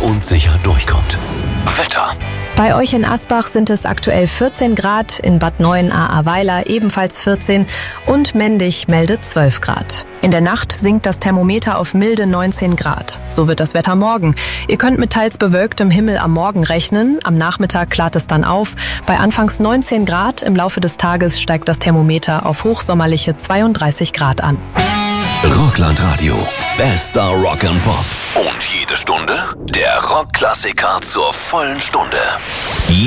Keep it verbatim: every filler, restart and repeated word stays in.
und sicher durchkommt. Wetter. Bei euch in Asbach sind es aktuell vierzehn Grad, in Bad Neuenahr-Ahrweiler ebenfalls vierzehn und Mendig meldet zwölf Grad. In der Nacht sinkt das Thermometer auf milde neunzehn Grad. So wird das Wetter morgen. Ihr könnt mit teils bewölktem Himmel am Morgen rechnen. Am Nachmittag klart es dann auf. Bei anfangs neunzehn Grad, im Laufe des Tages steigt das Thermometer auf hochsommerliche zweiunddreißig Grad an. Rockland Radio. Bester Rock and Pop. Und jede Stunde der Rockklassiker zur vollen Stunde.